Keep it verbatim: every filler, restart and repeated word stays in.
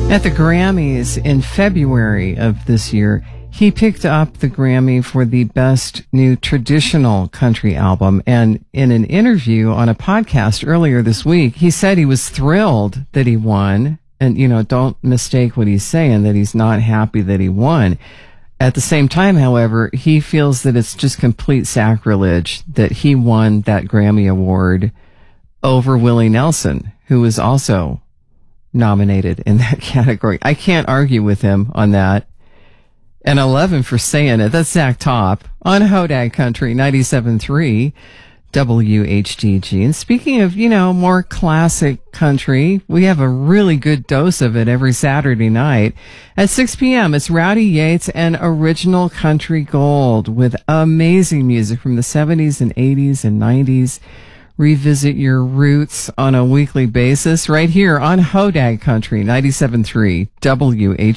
At the Grammys in February of this year, he picked up the Grammy for the Best New Traditional Country Album. And in an interview on a podcast earlier this week, he said he was thrilled that he won. And, you know, don't mistake what he's saying, that he's not happy that he won. At the same time, however, he feels that it's just complete sacrilege that he won that Grammy Award over Willie Nelson, who was also nominated in that category. I can't argue with him on that. And I love him for saying it. That's Zach Top on Hodag Country ninety-seven point three W H D G. And speaking of, you know, more classic country, we have a really good dose of it every Saturday night at six p.m. It's Rowdy Yates and Original Country Gold with amazing music from the seventies and eighties and nineties. Revisit your roots on a weekly basis right here on Hodag Country ninety-seven point three W H D G.